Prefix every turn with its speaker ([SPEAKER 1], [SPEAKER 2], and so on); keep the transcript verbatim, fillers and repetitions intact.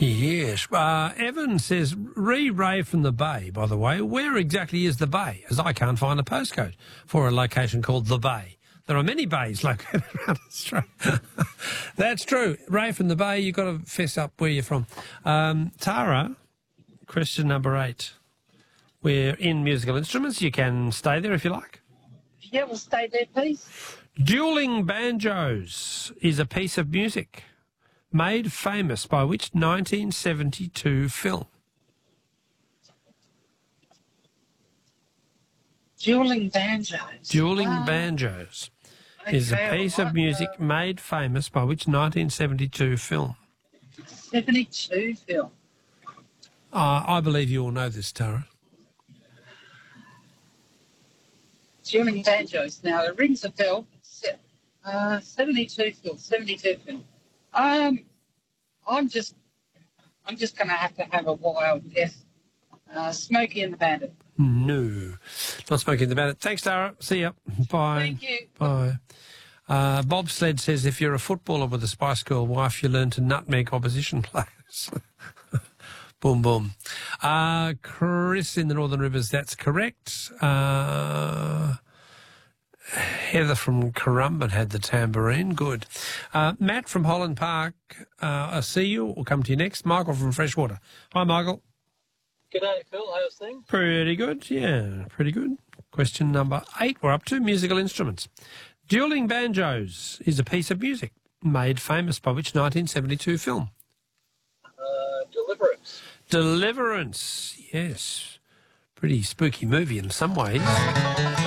[SPEAKER 1] Yes. Uh, Evan says, re Ray from the Bay, by the way. Where exactly is the Bay? As I can't find a postcode for a location called the Bay. There are many bays located around Australia. That's true. Ray from the Bay, you've got to fess up where you're from. Um, Tara, question number eight. We're in musical instruments. You can stay there if you like.
[SPEAKER 2] Yeah, we'll stay there, please.
[SPEAKER 1] Dueling Banjos is a piece of music made famous by which nineteen seventy-two film?
[SPEAKER 2] Dueling Banjos.
[SPEAKER 1] Dueling
[SPEAKER 2] Ah,
[SPEAKER 1] Banjos
[SPEAKER 2] okay,
[SPEAKER 1] is a piece
[SPEAKER 2] all
[SPEAKER 1] of
[SPEAKER 2] right.
[SPEAKER 1] music
[SPEAKER 2] Uh,
[SPEAKER 1] made famous by which nineteen seventy-two film?
[SPEAKER 2] seventy-two film.
[SPEAKER 1] Uh, I believe you all know this, Tara.
[SPEAKER 2] Dueling Banjos. Now, it rings a bell. Se- Uh, seventy-two film. seventy-two film. Um, I'm just, I'm just going to have to have a wild guess. Uh, Smokey and the Bandit.
[SPEAKER 1] No, not Smoking the Bandit. Thanks, Tara. See ya. Bye.
[SPEAKER 2] Thank you.
[SPEAKER 1] Bye. Uh, Bob Sled says, if you're a footballer with a Spice Girl wife, you learn to nutmeg opposition players. Boom, boom. Uh, Chris in the Northern Rivers, that's correct. Uh, Heather from Currumbin had the tambourine. Good. Uh, Matt from Holland Park, uh, I'll see you. We'll come to you next. Michael from Freshwater. Hi, Michael.
[SPEAKER 3] G'day, Phil. How's things?
[SPEAKER 1] Pretty good, yeah, pretty good. Question number eight, we're up to musical instruments. Dueling Banjos is a piece of music made famous by which nineteen seventy-two film?
[SPEAKER 3] Uh, Deliverance.
[SPEAKER 1] Deliverance, yes. Pretty spooky movie in some ways.